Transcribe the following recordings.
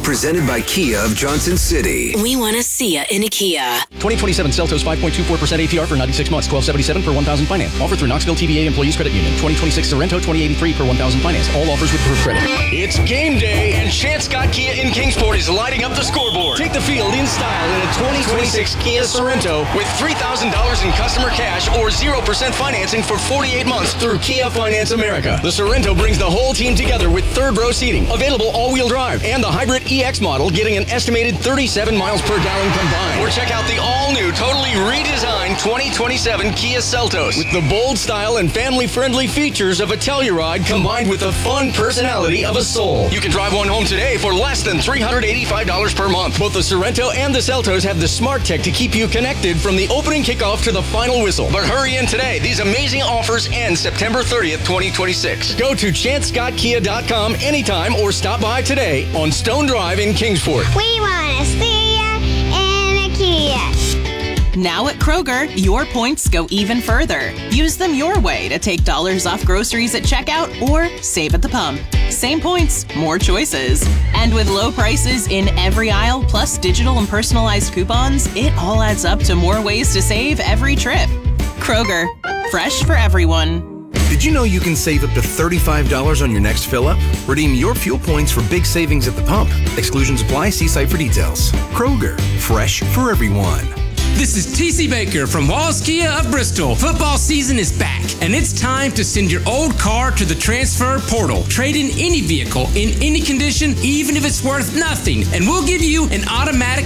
presented by Kia of Johnson City. We want to see you in a Kia. 2027 Seltos 5.24% APR for 96 months, $1,277 per $1,000 finance. Offer through Knoxville TVA Employees Credit Union. 2026 Sorrento, $2,083 per $1,000 finance. All offers with approved credit. It's game day, and Chance Scott Kia in Kingsport is lighting up the scoreboard. Take the field in style in a 2026 Kia Sorrento with $3,000 in customer cash or 0% financing for 48 months through Kia Finance America. The Sorrento brings the whole team together with third row seating, available all-wheel drive, and the hybrid EX model getting an estimated 37 miles per gallon combined. Or check out the all-new, totally redesigned 2027 Kia Seltos with the bold style and family-friendly features of a Telluride combined with the fun personality of a Soul. You can drive one home today for less than $385 per month. Both the Sorrento and the Seltos have the smart tech to keep you connected from the opening kickoff to the final whistle. But hurry in today. These amazing offers end September 30th, 2026. Go to ChanceScottKia.com anytime or stop by today on Stone Drive in Kingsport. We want to see ya in a Kia. Now at Kroger, your points go even further. Use them your way to take dollars off groceries at checkout or save at the pump. Same points, more choices. And with low prices in every aisle, plus digital and personalized coupons, it all adds up to more ways to save every trip. Kroger, fresh for everyone. Did you know you can save up to $35 on your next fill-up? Redeem your fuel points for big savings at the pump. Exclusions apply. See site for details. Kroger, fresh for everyone. This is TC Baker from Wallace Kia of Bristol. Football season is back, and it's time to send your old car to the transfer portal. Trade in any vehicle in any condition, even if it's worth nothing, and we'll give you an automatic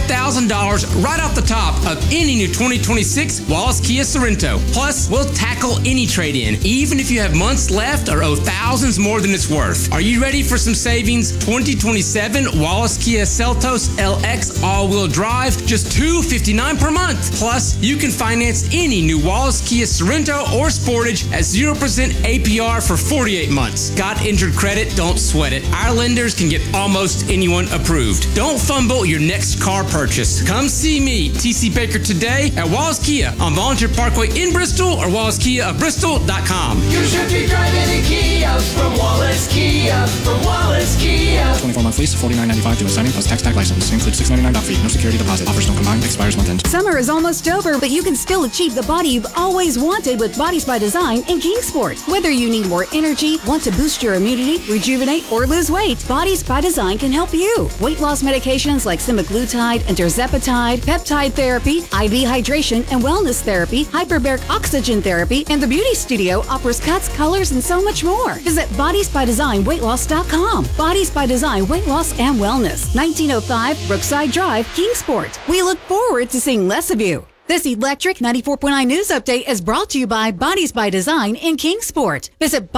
$5,000 right off the top of any new 2026 Wallace Kia Sorrento. Plus, we'll tackle any trade-in, even if you have months left or owe thousands more than it's worth. Are you ready for some savings? 2027 Wallace Kia Seltos LX all-wheel drive, just $259 per month. Plus, you can finance any new Wallace Kia Sorrento or Sportage at 0% APR for 48 months. Got injured credit? Don't sweat it. Our lenders can get almost anyone approved. Don't fumble your next car purchase. Come see me, TC Baker, today at Wallace Kia on Volunteer Parkway in Bristol or WallaceKiaofBristol.com. You should be driving a Kia from Wallace Kia, from Wallace Kia. 24-month lease, $49.95 due at signing plus tax tag license. Includes $699 doc fee. No security deposit. Offers don't combine. Expires month end. Summer is almost over, but you can still achieve the body you've always wanted with Bodies by Design in Kingsport. Whether you need more energy, want to boost your immunity, rejuvenate, or lose weight, Bodies by Design can help you. Weight loss medications like semaglutide and tirzepatide, peptide therapy, IV hydration and wellness therapy, hyperbaric oxygen therapy, and the Beauty Studio offers cuts, colors, and so much more. Visit BodiesByDesignWeightLoss.com. Bodies by Design Weight Loss and Wellness, 1905 Brookside Drive, Kingsport. We look forward to seeing less of you. This Electric 94.9 News Update is brought to you by Bodies by Design in Kingsport. Visit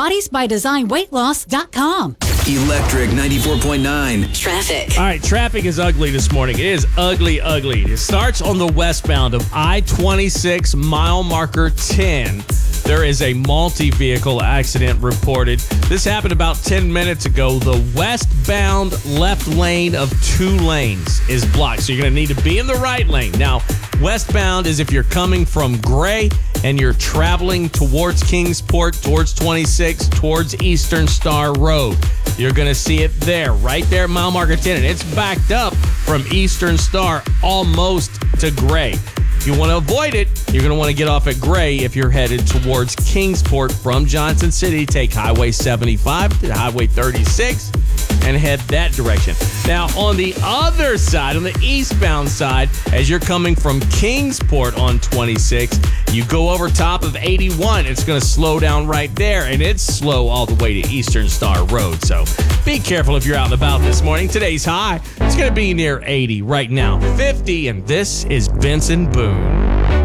BodiesByDesignWeightLoss.com. Electric 94.9. Traffic. All right, traffic is ugly this morning. It is ugly. It starts on the westbound of I-26 mile marker 10. There is a multi-vehicle accident reported. This happened about 10 minutes ago. The westbound left lane of 2 lanes is blocked, so you're going to need to be in the right lane. Now, westbound is if you're coming from Gray and you're traveling towards Kingsport, towards 26, towards Eastern Star Road. You're going to see it there, right there at mile marker 10, and it's backed up from Eastern Star almost to Gray. If you want to avoid it, you're going to want to get off at Gray if you're headed towards Kingsport from Johnson City. Take Highway 75 to Highway 36 and head that direction. Now, on the other side, on the eastbound side, as you're coming from Kingsport on 26, you go over top of 81. It's going to slow down right there, and it's slow all the way to Eastern Star Road. So be careful if you're out and about this morning. Today's high, it's going to be near 80 right now, 50, and this is Benson Boone.